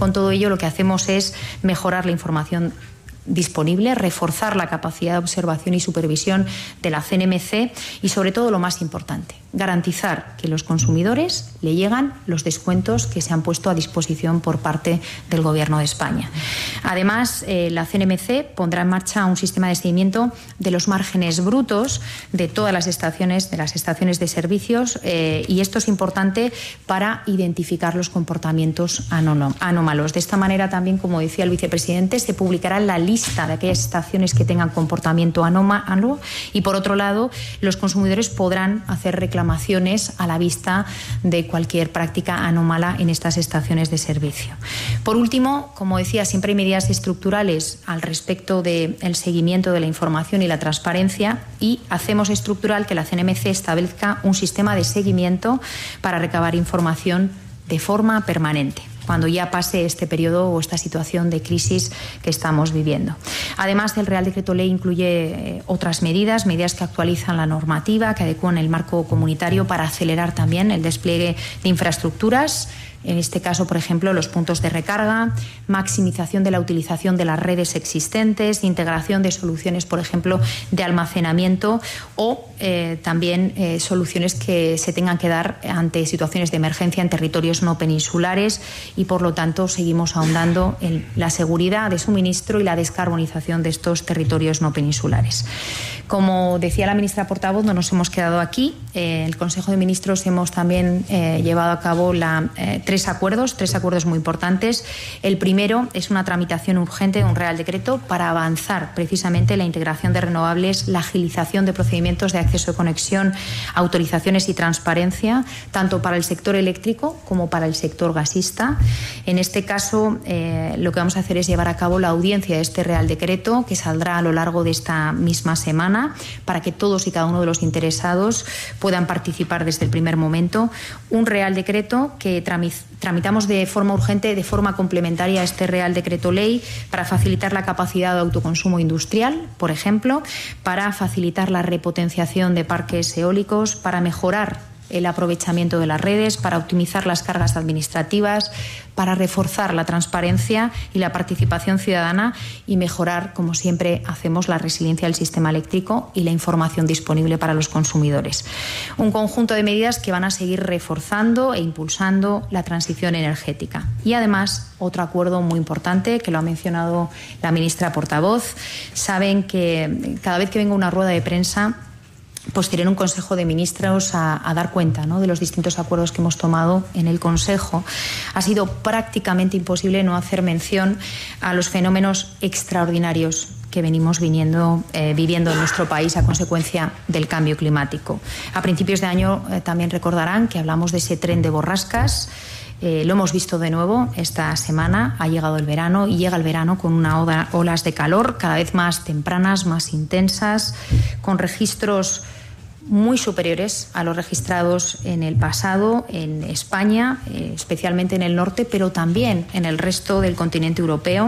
Con todo ello, lo que hacemos es mejorar la información disponible, reforzar la capacidad de observación y supervisión de la CNMC y, sobre todo, lo más importante, garantizar que los consumidores le llegan los descuentos que se han puesto a disposición por parte del Gobierno de España. Además, la CNMC pondrá en marcha un sistema de seguimiento de los márgenes brutos de todas las estaciones de servicios y esto es importante para identificar los comportamientos anómalos. De esta manera también, como decía el vicepresidente, se publicará la lista de aquellas estaciones que tengan comportamiento anómalo y, por otro lado, los consumidores podrán hacer reclamaciones a la vista de cualquier práctica anómala en estas estaciones de servicio. Por último, como decía, siempre hay medidas estructurales al respecto del seguimiento de la información y la transparencia y hacemos estructural que la CNMC establezca un sistema de seguimiento para recabar información de forma permanente cuando ya pase este periodo o esta situación de crisis que estamos viviendo. Además, el Real Decreto Ley incluye otras medidas que actualizan la normativa, que adecúan el marco comunitario para acelerar también el despliegue de infraestructuras. En este caso, por ejemplo, los puntos de recarga, maximización de la utilización de las redes existentes, integración de soluciones, por ejemplo, de almacenamiento o también soluciones que se tengan que dar ante situaciones de emergencia en territorios no peninsulares y, por lo tanto, seguimos ahondando en la seguridad de suministro y la descarbonización de estos territorios no peninsulares. Como decía la ministra portavoz, no nos hemos quedado aquí. En el Consejo de Ministros hemos también llevado a cabo tres acuerdos muy importantes. El primero es una tramitación urgente de un Real Decreto para avanzar precisamente la integración de renovables, la agilización de procedimientos de acceso de conexión, autorizaciones y transparencia, tanto para el sector eléctrico como para el sector gasista. En este caso, lo que vamos a hacer es llevar a cabo la audiencia de este Real Decreto, que saldrá a lo largo de esta misma semana, para que todos y cada uno de los interesados puedan participar desde el primer momento. Un Real Decreto que tramitamos de forma urgente, de forma complementaria a este Real Decreto Ley, para facilitar la capacidad de autoconsumo industrial, por ejemplo, para facilitar la repotenciación de parques eólicos, para mejorar el aprovechamiento de las redes, para optimizar las cargas administrativas, para reforzar la transparencia y la participación ciudadana y mejorar, como siempre hacemos, la resiliencia del sistema eléctrico y la información disponible para los consumidores. Un conjunto de medidas que van a seguir reforzando e impulsando la transición energética. Y además, otro acuerdo muy importante que lo ha mencionado la ministra portavoz. Saben que cada vez que venga una rueda de prensa, posterior un Consejo de Ministros a dar cuenta, ¿no?, de los distintos acuerdos que hemos tomado en el Consejo, ha sido prácticamente imposible no hacer mención a los fenómenos extraordinarios que venimos viviendo en nuestro país a consecuencia del cambio climático. A principios de año también recordarán que hablamos de ese tren de borrascas. Lo hemos visto de nuevo esta semana. Ha llegado el verano y llega el verano con unas olas de calor cada vez más tempranas, más intensas, con registros muy superiores a los registrados en el pasado en España, especialmente en el norte, pero también en el resto del continente europeo.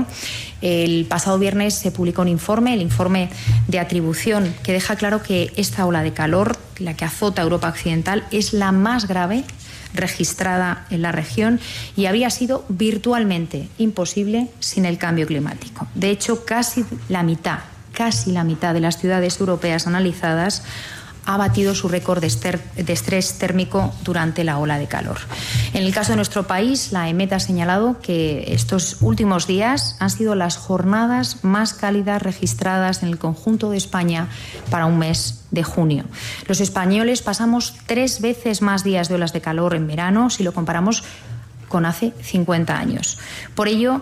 El pasado viernes se publicó un informe, el informe de atribución, que deja claro que esta ola de calor, la que azota a Europa Occidental, es la más grave registrada en la región y habría sido virtualmente imposible sin el cambio climático. De hecho, casi la mitad de las ciudades europeas analizadas ha batido su récord de estrés térmico durante la ola de calor. En el caso de nuestro país, la EMET ha señalado que estos últimos días han sido las jornadas más cálidas registradas en el conjunto de España para un mes de junio. Los españoles pasamos 3 veces más días de olas de calor en verano si lo comparamos con hace 50 años. Por ello,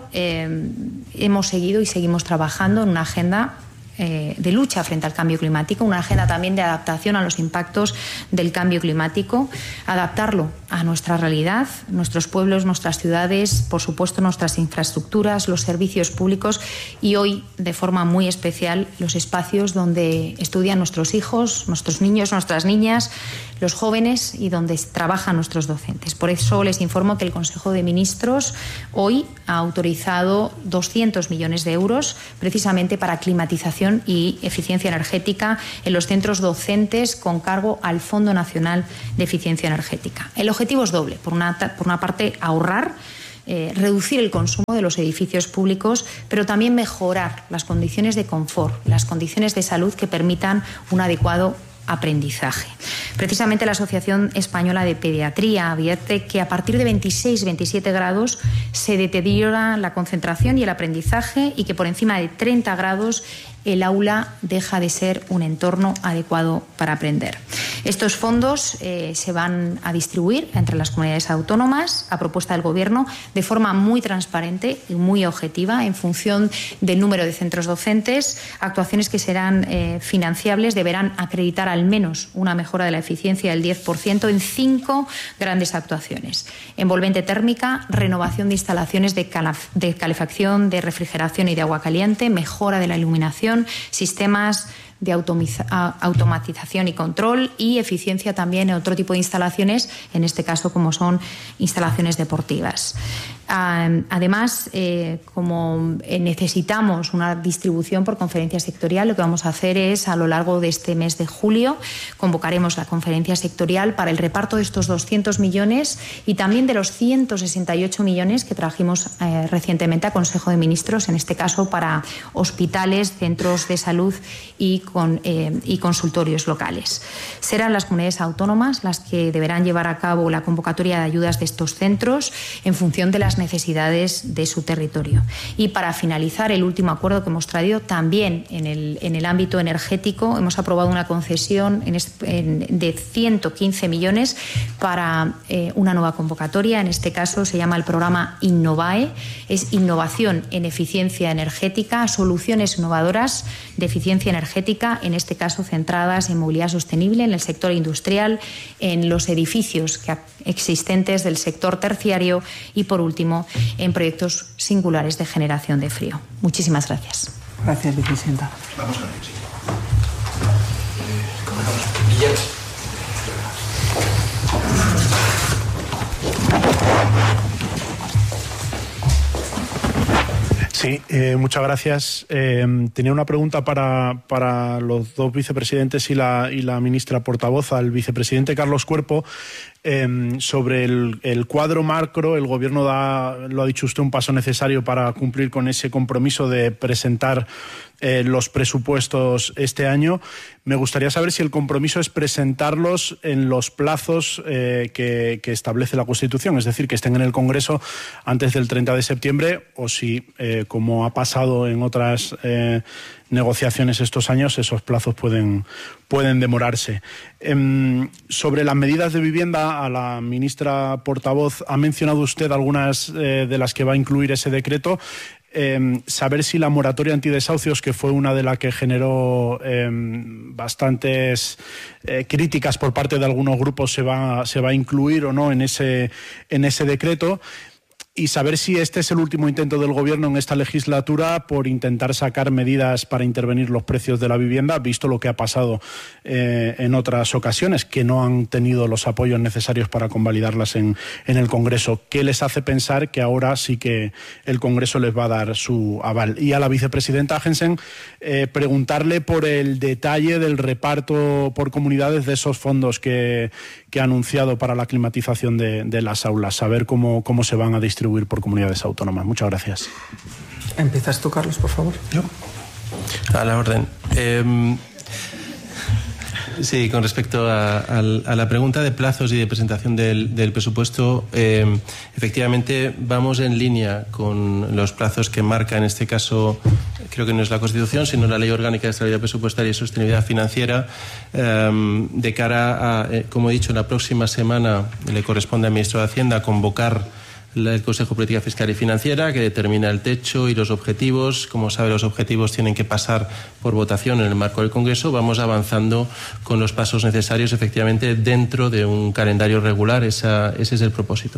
hemos seguido y seguimos trabajando en una agenda de lucha frente al cambio climático, una agenda también de adaptación a los impactos del cambio climático, adaptarlo a nuestra realidad, nuestros pueblos, nuestras ciudades, por supuesto nuestras infraestructuras, los servicios públicos y hoy, de forma muy especial, los espacios donde estudian nuestros hijos, nuestros niños, nuestras niñas, los jóvenes y donde trabajan nuestros docentes. Por eso les informo que el Consejo de Ministros hoy ha autorizado 200 millones de euros precisamente para climatización y eficiencia energética en los centros docentes con cargo al Fondo Nacional de Eficiencia Energética. El objetivo es doble. Por una parte, ahorrar reducir el consumo de los edificios públicos, pero también mejorar las condiciones de confort, las condiciones de salud que permitan un adecuado aprendizaje. Precisamente la Asociación Española de Pediatría advierte que a partir de 26-27 grados se deteriora la concentración y el aprendizaje y que por encima de 30 grados el aula deja de ser un entorno adecuado para aprender. Estos fondos se van a distribuir entre las comunidades autónomas a propuesta del Gobierno de forma muy transparente y muy objetiva en función del número de centros docentes. Actuaciones que serán financiables deberán acreditar al menos una mejora de la eficiencia del 10% en 5 grandes actuaciones: envolvente térmica, renovación de instalaciones de calefacción, de refrigeración y de agua caliente, mejora de la iluminación, sistemas de automatización y control y eficiencia también en otro tipo de instalaciones, en este caso como son instalaciones deportivas. Además, como necesitamos una distribución por conferencia sectorial, lo que vamos a hacer es, a lo largo de este mes de julio, convocaremos la conferencia sectorial para el reparto de estos 200 millones y también de los 168 millones que trajimos recientemente a Consejo de Ministros, en este caso para hospitales, centros de salud y consultorios locales. Serán las comunidades autónomas las que deberán llevar a cabo la convocatoria de ayudas de estos centros en función de las necesidades de su territorio. Y para finalizar, el último acuerdo que hemos traído también en el ámbito energético, hemos aprobado una concesión de 115 millones para una nueva convocatoria. En este caso se llama el programa Innovae, es innovación en eficiencia energética, soluciones innovadoras de eficiencia energética, en este caso centradas en movilidad sostenible, en el sector industrial, en los edificios existentes del sector terciario y, por último, en proyectos singulares de generación de frío. Muchísimas gracias. Gracias, vicepresidenta. Vamos con él, sí. Guillermo. Sí, muchas gracias. Tenía una pregunta para los dos vicepresidentes y la ministra portavoz. Al vicepresidente Carlos Cuerpo, sobre el cuadro macro. El Gobierno lo ha dicho usted, un paso necesario para cumplir con ese compromiso de presentar los presupuestos este año. Me gustaría saber si el compromiso es presentarlos en los plazos que establece la Constitución, es decir, que estén en el Congreso antes del 30 de septiembre o si, como ha pasado en otras negociaciones estos años, esos plazos pueden demorarse. Sobre las medidas de vivienda, a la ministra portavoz, ha mencionado usted algunas de las que va a incluir ese decreto. Saber si la moratoria antidesahucios, que fue una de las que generó bastantes críticas por parte de algunos grupos, se va a incluir o no en ese decreto. Y saber si este es el último intento del Gobierno en esta legislatura por intentar sacar medidas para intervenir los precios de la vivienda, visto lo que ha pasado en otras ocasiones, que no han tenido los apoyos necesarios para convalidarlas en el Congreso. ¿Qué les hace pensar que ahora sí que el Congreso les va a dar su aval? Y a la vicepresidenta Jensen, preguntarle por el detalle del reparto por comunidades de esos fondos que ha anunciado para la climatización de las aulas, saber cómo se van a distribuir por comunidades autónomas. Muchas gracias. Empiezas tú, Carlos, por favor. ¿Yo? A la orden. Sí, con respecto a la pregunta de plazos y de presentación del presupuesto, efectivamente vamos en línea con los plazos que marca, en este caso, creo que no es la Constitución, sino la Ley Orgánica de Estabilidad Presupuestaria y Sostenibilidad Financiera, de cara a, como he dicho, la próxima semana le corresponde al ministro de Hacienda convocar el Consejo de Política Fiscal y Financiera, que determina el techo y los objetivos. Como sabe, los objetivos tienen que pasar por votación en el marco del Congreso. Vamos avanzando con los pasos necesarios, efectivamente, dentro de un calendario regular. Ese es el propósito.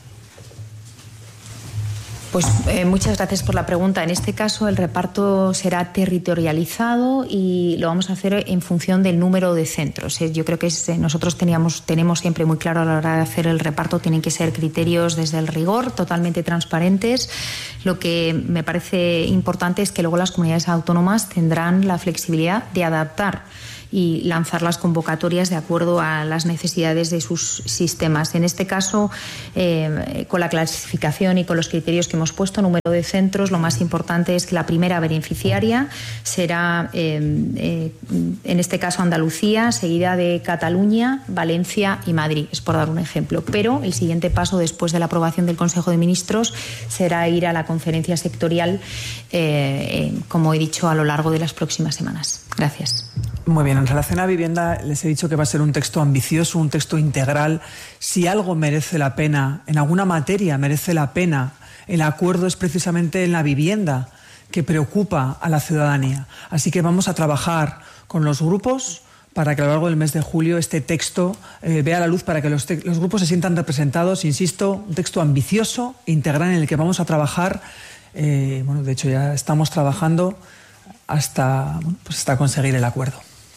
Pues muchas gracias por la pregunta. En este caso, el reparto será territorializado y lo vamos a hacer en función del número de centros. Yo creo que nosotros tenemos siempre muy claro a la hora de hacer el reparto, tienen que ser criterios desde el rigor, totalmente transparentes. Lo que me parece importante es que luego las comunidades autónomas tendrán la flexibilidad de adaptar y lanzar las convocatorias de acuerdo a las necesidades de sus sistemas. En este caso, con la clasificación y con los criterios que hemos puesto, número de centros, lo más importante es que la primera beneficiaria será, en este caso, Andalucía, seguida de Cataluña, Valencia y Madrid, es por dar un ejemplo. Pero el siguiente paso, después de la aprobación del Consejo de Ministros, será ir a la conferencia sectorial, como he dicho, a lo largo de las próximas semanas. Gracias. Muy bien, en relación a vivienda les he dicho que va a ser un texto ambicioso, un texto integral. Si algo merece la pena, en alguna materia merece la pena, el acuerdo es precisamente en la vivienda, que preocupa a la ciudadanía. Así que vamos a trabajar con los grupos para que a lo largo del mes de julio este texto vea la luz, para que los grupos se sientan representados. Insisto, un texto ambicioso, integral, en el que vamos a trabajar. De hecho ya estamos trabajando hasta conseguir el acuerdo.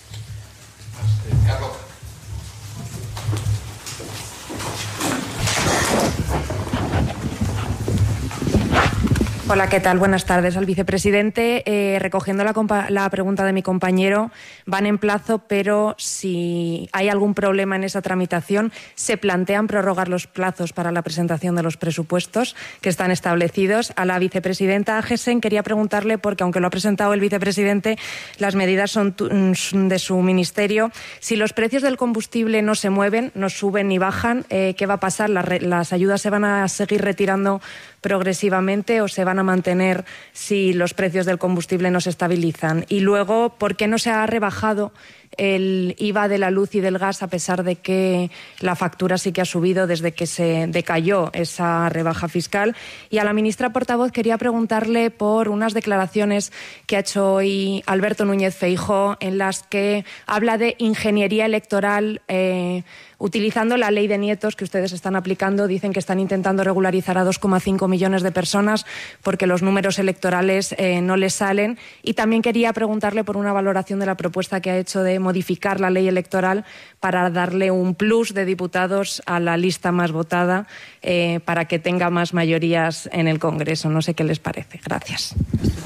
Hola, ¿qué tal? Buenas tardes. Al vicepresidente, recogiendo la pregunta de mi compañero, van en plazo, pero si hay algún problema en esa tramitación, ¿se plantean prorrogar los plazos para la presentación de los presupuestos que están establecidos? A la vicepresidenta Agesen quería preguntarle, porque aunque lo ha presentado el vicepresidente, las medidas son de su ministerio. Si los precios del combustible no se mueven, no suben ni bajan, ¿qué va a pasar? ¿Las ayudas se van a seguir retirando progresivamente o se van a mantener si los precios del combustible no se estabilizan? Y luego, ¿por qué no se ha rebajado el IVA de la luz y del gas, a pesar de que la factura sí que ha subido desde que se decayó esa rebaja fiscal? Y a la ministra portavoz quería preguntarle por unas declaraciones que ha hecho hoy Alberto Núñez Feijóo, en las que habla de ingeniería electoral, utilizando la ley de nietos que ustedes están aplicando. Dicen que están intentando regularizar a 2,5 millones de personas porque los números electorales no les salen. Y también quería preguntarle por una valoración de la propuesta que ha hecho de modificar la ley electoral para darle un plus de diputados a la lista más votada, para que tenga más mayorías en el Congreso. No sé qué les parece. Gracias.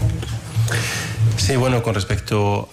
Sí, bueno, con respecto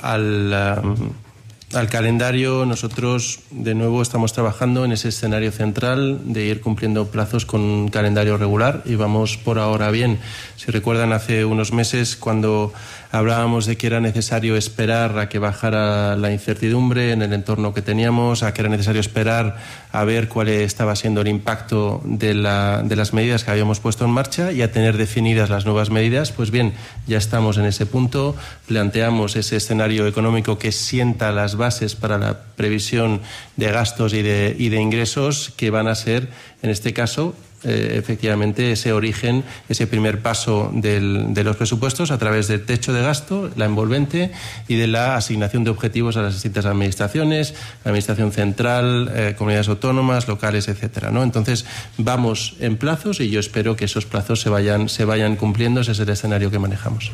al calendario, nosotros de nuevo estamos trabajando en ese escenario central de ir cumpliendo plazos con un calendario regular y vamos por ahora bien. Si recuerdan, hace unos meses, cuando hablábamos de que era necesario esperar a que bajara la incertidumbre en el entorno que teníamos, a que era necesario esperar a ver cuál estaba siendo el impacto de las medidas que habíamos puesto en marcha y a tener definidas las nuevas medidas, pues bien, ya estamos en ese punto. Planteamos ese escenario económico que sienta las bases para la previsión de gastos y de ingresos, que van a ser, en este caso, efectivamente, ese origen, ese primer paso de los presupuestos a través del techo de gasto, la envolvente, y de la asignación de objetivos a las distintas administraciones, la administración central, comunidades autónomas, locales, etcétera, ¿no? Entonces, vamos en plazos y yo espero que esos plazos se vayan cumpliendo. Ese es el escenario que manejamos.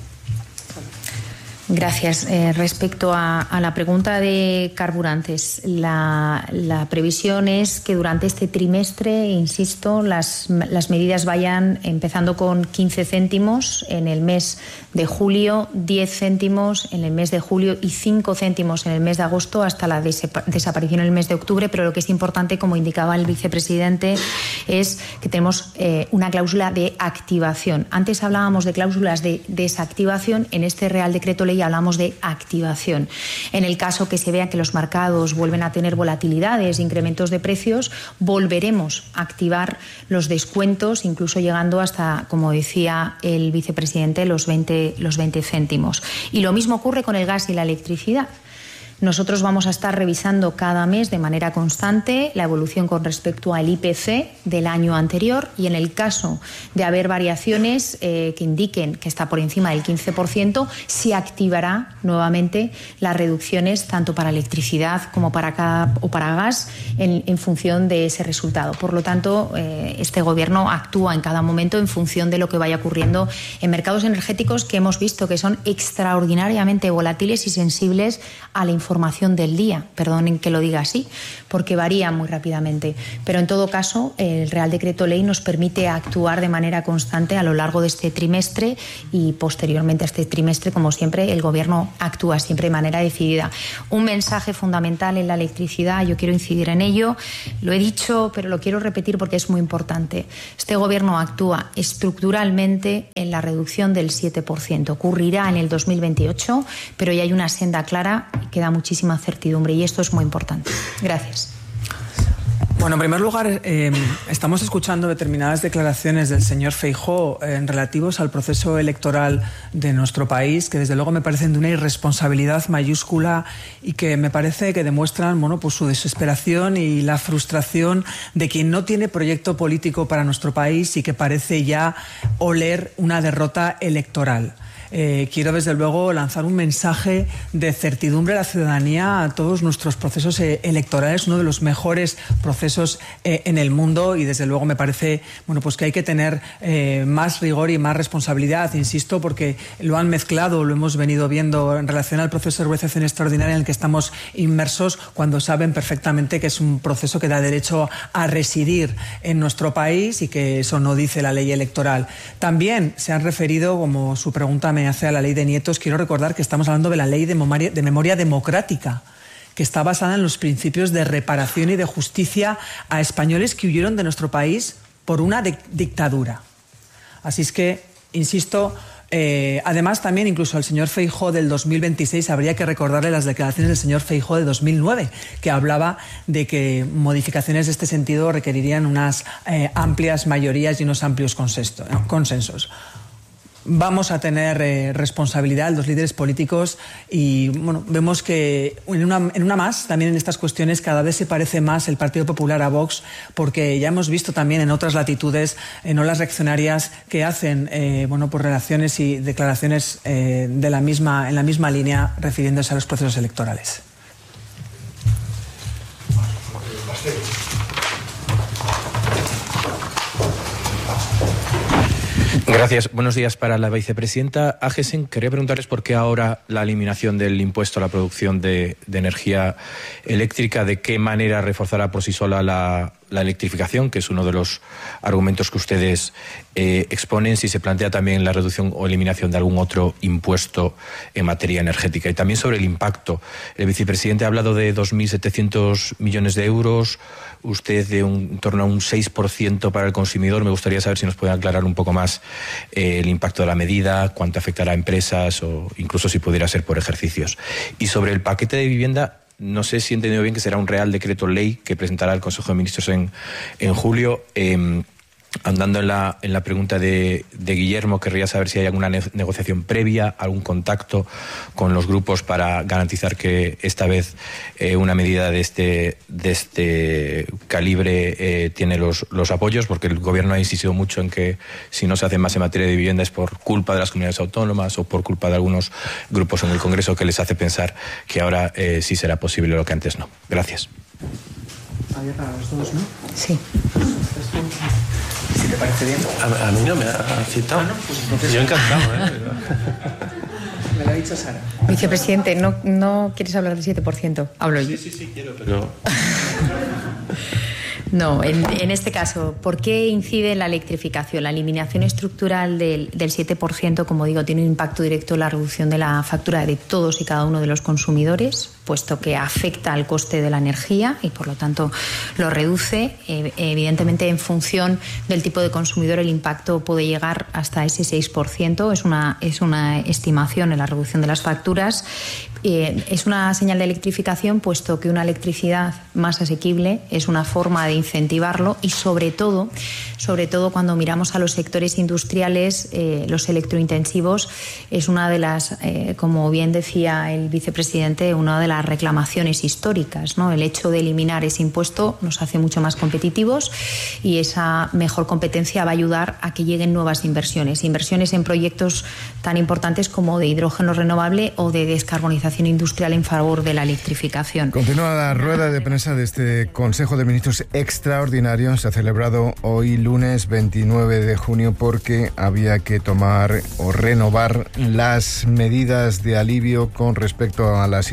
Gracias. Respecto a la pregunta de carburantes, la previsión es que durante este trimestre, insisto, las medidas vayan empezando con 15 céntimos en el mes de julio, 10 céntimos en el mes de julio y 5 céntimos en el mes de agosto, hasta la desaparición en el mes de octubre. Pero lo que es importante, como indicaba el vicepresidente, es que tenemos una cláusula de activación. Antes hablábamos de cláusulas de desactivación. En este Real Decreto Ley hablamos de activación. En el caso que se vea que los mercados vuelven a tener volatilidades, incrementos de precios, volveremos a activar los descuentos, incluso llegando hasta, como decía el vicepresidente, los 20 céntimos. Y lo mismo ocurre con el gas y la electricidad. Nosotros vamos a estar revisando cada mes de manera constante la evolución con respecto al IPC del año anterior, y en el caso de haber variaciones que indiquen que está por encima del 15%, se activará nuevamente las reducciones tanto para electricidad como para gas en función de ese resultado. Por lo tanto, este Gobierno actúa en cada momento en función de lo que vaya ocurriendo en mercados energéticos, que hemos visto que son extraordinariamente volátiles y sensibles a la información información del día, perdonen que lo diga así, porque varía muy rápidamente. Pero en todo caso, el Real Decreto Ley nos permite actuar de manera constante a lo largo de este trimestre y posteriormente a este trimestre, como siempre, el Gobierno actúa siempre de manera decidida. Un mensaje fundamental en la electricidad, yo quiero incidir en ello, lo he dicho, pero lo quiero repetir porque es muy importante. Este Gobierno actúa estructuralmente en la reducción del 7%. Ocurrirá en el 2028, pero ya hay una senda clara y queda muchísima certidumbre y esto es muy importante. Gracias. Bueno, en primer lugar, estamos escuchando determinadas declaraciones del señor Feijóo relativos al proceso electoral de nuestro país, que desde luego me parecen de una irresponsabilidad mayúscula y que me parece que demuestran, bueno, pues su desesperación y la frustración de quien no tiene proyecto político para nuestro país y que parece ya oler una derrota electoral. Quiero desde luego lanzar un mensaje de certidumbre a la ciudadanía a todos nuestros procesos electorales, uno de los mejores procesos en el mundo, y desde luego me parece, bueno, pues que hay que tener más rigor y más responsabilidad, insisto, porque lo han mezclado, lo hemos venido viendo en relación al proceso de regularización extraordinaria en el que estamos inmersos, cuando saben perfectamente que es un proceso que da derecho a residir en nuestro país y que eso no dice la ley electoral. También se han referido, como su pregunta me hace, a la ley de nietos. Quiero recordar que estamos hablando de la ley de memoria democrática, que está basada en los principios de reparación y de justicia a españoles que huyeron de nuestro país por una dictadura. Así es que, insisto, además también incluso al señor Feijóo del 2026 habría que recordarle las declaraciones del señor Feijóo de 2009, que hablaba de que modificaciones de este sentido requerirían unas amplias mayorías y unos amplios consensos. Vamos a tener responsabilidad los líderes políticos y bueno, vemos que en una más, también en estas cuestiones, cada vez se parece más el Partido Popular a Vox, porque ya hemos visto también en otras latitudes olas reaccionarias que hacen bueno, pues relaciones y declaraciones en la misma línea, refiriéndose a los procesos electorales. Gracias. Buenos días para la vicepresidenta Agessen. Quería preguntarles por qué ahora la eliminación del impuesto a la producción de energía eléctrica, de qué manera reforzará por sí sola la electrificación, que es uno de los argumentos que ustedes exponen, si se plantea también la reducción o eliminación de algún otro impuesto en materia energética. Y también sobre el impacto. El vicepresidente ha hablado de 2.700 millones de euros, usted de en torno a un 6% para el consumidor. Me gustaría saber si nos puede aclarar un poco más el impacto de la medida, cuánto afectará a empresas o incluso si pudiera ser por ejercicios. Y sobre el paquete de vivienda, no sé si he entendido bien que será un Real Decreto Ley que presentará el Consejo de Ministros en julio. Andando en la pregunta de Guillermo, querría saber si hay alguna negociación previa, algún contacto con los grupos para garantizar que esta vez una medida de este calibre tiene los apoyos, porque el Gobierno ha insistido mucho en que si no se hace más en materia de vivienda es por culpa de las comunidades autónomas o por culpa de algunos grupos en el Congreso, que les hace pensar que ahora sí será posible lo que antes no. Gracias. Había para los dos, ¿no? Sí. Si te parece bien. A mí no me ha citado. Ah, no, pues entonces... Yo encantado, Me lo ha dicho Sara. Vicepresidente, ¿no quieres hablar del 7%? Hablo yo. Sí, quiero, pero... No, en este caso, ¿por qué incide en la electrificación? La eliminación estructural del 7%, como digo, tiene un impacto directo en la reducción de la factura de todos y cada uno de los consumidores, puesto que afecta al coste de la energía y, por lo tanto, lo reduce. Evidentemente, en función del tipo de consumidor, el impacto puede llegar hasta ese 6%. Es una estimación en la reducción de las facturas. Es una señal de electrificación, puesto que una electricidad más asequible es una forma de incentivarlo y sobre todo cuando miramos a los sectores industriales, los electrointensivos, es una de las, como bien decía el vicepresidente, una de las reclamaciones históricas, ¿no? El hecho de eliminar ese impuesto nos hace mucho más competitivos y esa mejor competencia va a ayudar a que lleguen nuevas inversiones en proyectos tan importantes como de hidrógeno renovable o de descarbonización industrial en favor de la electrificación. Continúa la rueda de prensa de este Consejo de Ministros extraordinario. Se ha celebrado hoy lunes 29 de junio porque había que tomar o renovar las medidas de alivio con respecto a la situación de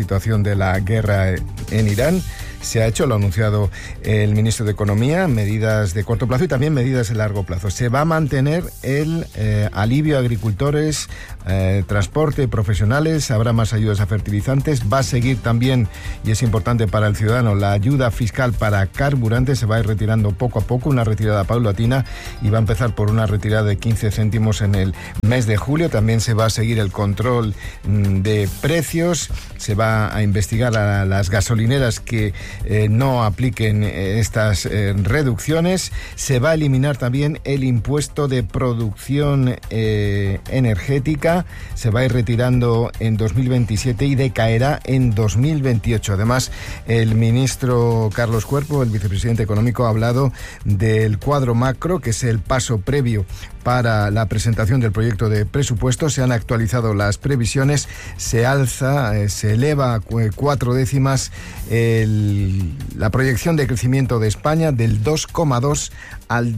de la guerra en Irán. Se ha hecho, lo ha anunciado el ministro de Economía, medidas de corto plazo y también medidas de largo plazo. Se va a mantener el alivio a agricultores, transporte, profesionales, habrá más ayudas a fertilizantes, va a seguir también, y es importante para el ciudadano, la ayuda fiscal para carburantes, se va a ir retirando poco a poco, una retirada paulatina, y va a empezar por una retirada de 15 céntimos en el mes de julio. También se va a seguir el control de precios, se va a investigar a las gasolineras que no apliquen estas reducciones. Se va a eliminar también el impuesto de producción energética, se va a ir retirando en 2027 y decaerá en 2028. Además, el ministro Carlos Cuerpo, el vicepresidente económico, ha hablado del cuadro macro, que es el paso previo para la presentación del proyecto de presupuesto. Se han actualizado las previsiones, se eleva 4 décimas la proyección de crecimiento de España del 2,2 al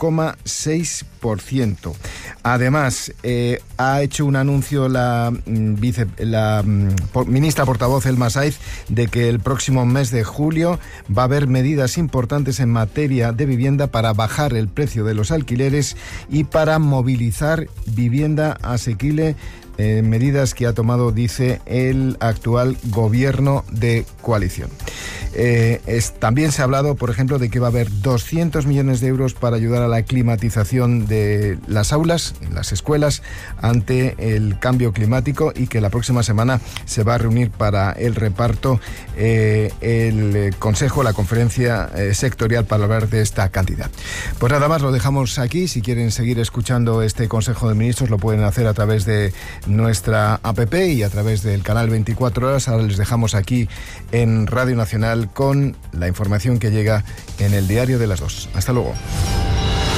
2,6%. Además, ha hecho un anuncio la ministra portavoz Elma Saiz de que el próximo mes de julio va a haber medidas importantes en materia de vivienda para bajar el precio de los alquileres y para movilizar vivienda asequible, medidas que ha tomado, dice, el actual gobierno de coalición. También se ha hablado, por ejemplo, de que va a haber 200 millones de euros para ayudar a la climatización de las aulas, en las escuelas, ante el cambio climático, y que la próxima semana se va a reunir para el reparto el Consejo, la conferencia sectorial, para hablar de esta cantidad. Pues nada más, lo dejamos aquí. Si quieren seguir escuchando este Consejo de Ministros, lo pueden hacer a través de nuestra app y a través del canal 24 horas. Ahora les dejamos aquí en Radio Nacional con la información que llega en el Diario de las 2. Hasta luego.